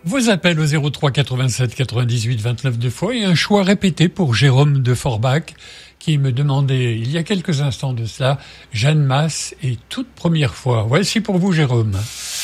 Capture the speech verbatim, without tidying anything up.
Vos appels au zéro trois quatre-vingt-sept quatre-vingt-dix-huit vingt-neuf deux fois et un choix répété pour Jérôme de Forbach qui me demandait il y a quelques instants de cela Jeanne Masse et toute première fois. Voici pour vous Jérôme.